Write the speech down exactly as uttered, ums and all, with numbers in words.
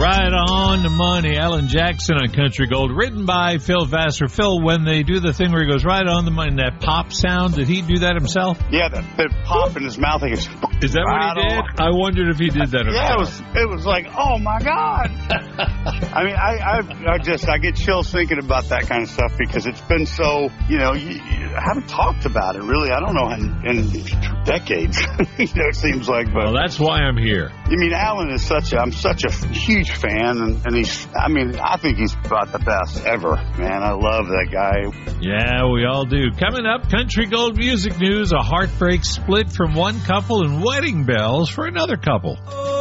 Right on the money. Alan Jackson on Country Gold, written by Phil Vassar. Phil, when they do the thing where he goes right on the money, that pop sound, did he do that himself? Yeah, that, that pop in his mouth. Is that right what he did? On. I wondered if he did that himself. Yeah, it was, it was like, oh, my God. I mean, I, I I just, I get chills thinking about that kind of stuff because it's been so, you know, you, you haven't talked about it, really. I don't know, in, in decades, you know, it seems like. But well, that's why I'm here. I mean, Alan is such a, I'm such a huge fan, and, and he's, I mean, I think he's about the best ever, man. I love that guy. Yeah, we all do. Coming up, Country Gold Music News, a heartbreak split from one couple and wedding bells for another couple.